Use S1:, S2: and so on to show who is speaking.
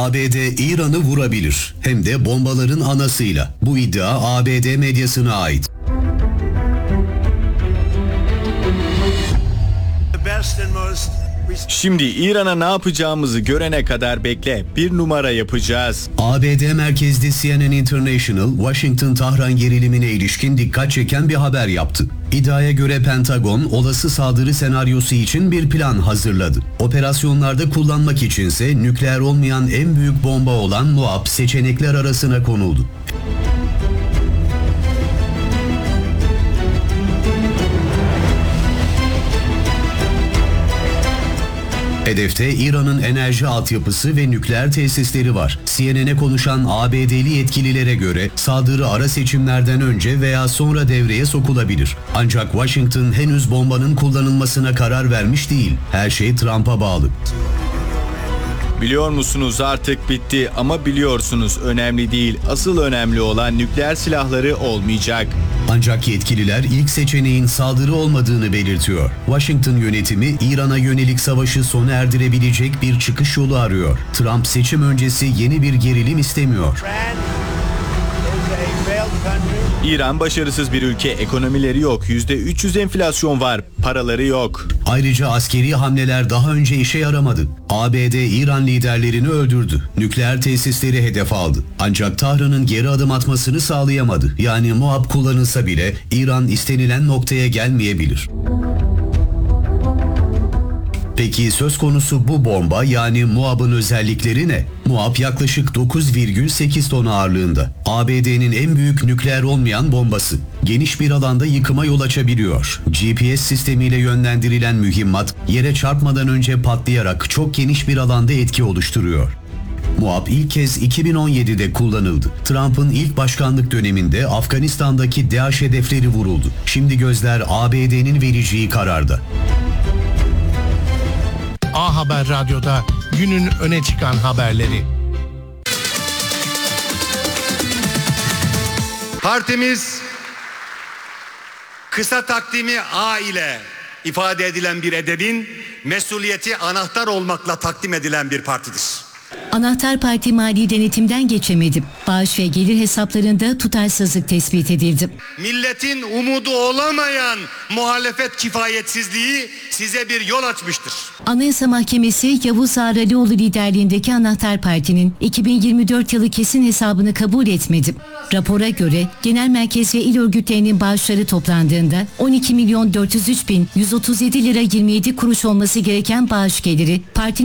S1: ABD İran'ı vurabilir. Hem de bombaların anasıyla. Bu iddia ABD medyasına ait.
S2: Şimdi İran'a ne yapacağımızı görene kadar bekle. Bir numara yapacağız.
S1: ABD merkezli CNN International, Washington-Tahran gerilimine ilişkin dikkat çeken bir haber yaptı. İddiaya göre Pentagon, olası saldırı senaryosu için bir plan hazırladı. Operasyonlarda kullanmak içinse nükleer olmayan en büyük bomba olan Moab seçenekler arasına konuldu. Hedefte İran'ın enerji altyapısı ve nükleer tesisleri var. CNN'e konuşan ABD'li yetkililere göre saldırı ara seçimlerden önce veya sonra devreye sokulabilir. Ancak Washington henüz bombanın kullanılmasına karar vermiş değil. Her şey Trump'a bağlı.
S2: Biliyor musunuz artık bitti ama biliyorsunuz önemli değil. Asıl önemli olan nükleer silahları olmayacak.
S1: Ancak yetkililer ilk seçeneğin saldırı olmadığını belirtiyor. Washington yönetimi İran'a yönelik savaşı sona erdirebilecek bir çıkış yolu arıyor. Trump seçim öncesi yeni bir gerilim istemiyor.
S2: İran başarısız bir ülke, ekonomileri yok, %300 enflasyon var, paraları yok.
S1: Ayrıca askeri hamleler daha önce işe yaramadı. ABD İran liderlerini öldürdü. Nükleer tesisleri hedef aldı. Ancak Tahran'ın geri adım atmasını sağlayamadı. Yani Moab kullanılsa bile İran istenilen noktaya gelmeyebilir. Peki söz konusu bu bomba yani Moab'ın özellikleri ne? Moab yaklaşık 9,8 ton ağırlığında. ABD'nin en büyük nükleer olmayan bombası. Geniş bir alanda yıkıma yol açabiliyor. GPS sistemiyle yönlendirilen mühimmat yere çarpmadan önce patlayarak çok geniş bir alanda etki oluşturuyor. Moab ilk kez 2017'de kullanıldı. Trump'ın ilk başkanlık döneminde Afganistan'daki DAEŞ hedefleri vuruldu. Şimdi gözler ABD'nin vereceği kararda.
S3: A Haber Radyo'da günün öne çıkan haberleri.
S4: Partimiz kısa takdimi A ile ifade edilen bir edebin mesuliyeti anahtar olmakla takdim edilen bir partidir.
S5: Anahtar Parti mali denetimden geçemedi. Bağış ve gelir hesaplarında tutarsızlık tespit edildi.
S4: Milletin umudu olamayan muhalefet kifayetsizliği size bir yol açmıştır.
S5: Anayasa Mahkemesi Yavuz Ağralioğlu liderliğindeki Anahtar Parti'nin 2024 yılı kesin hesabını kabul etmedi. Rapora göre genel merkez ve il örgütlerinin bağışları toplandığında 12.403.137 lira 27 kuruş olması gereken bağış geliri partinin